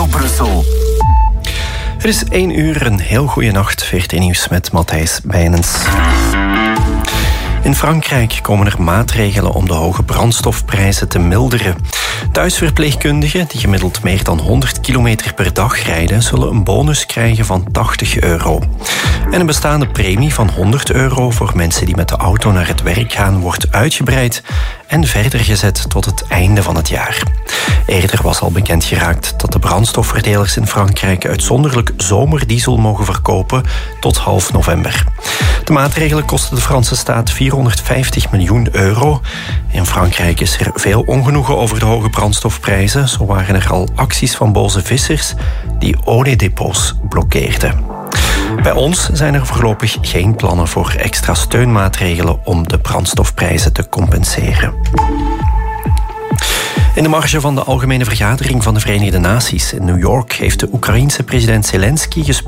Brussel. Het is 1 uur, een heel goede nacht. VRT Nieuws met Matthijs Bijnens. In Frankrijk komen er maatregelen om de hoge brandstofprijzen te milderen. Thuisverpleegkundigen die gemiddeld meer dan 100 kilometer per dag rijden, zullen een bonus krijgen van €80. En een bestaande premie van €100 voor mensen die met de auto naar het werk gaan wordt uitgebreid en verder gezet tot het einde van het jaar. Eerder was al bekend geraakt dat de brandstofverdelers in Frankrijk uitzonderlijk zomerdiesel mogen verkopen tot half november. De maatregelen kosten de Franse staat €450 miljoen. In Frankrijk is er veel ongenoegen over de hoge brandstofprijzen. Zo waren er al acties van boze vissers die oliedepots blokkeerden. Bij ons zijn er voorlopig geen plannen voor extra steunmaatregelen om de brandstofprijzen te compenseren. In de marge van de Algemene Vergadering van de Verenigde Naties in New York heeft de Oekraïense president Zelensky gesproken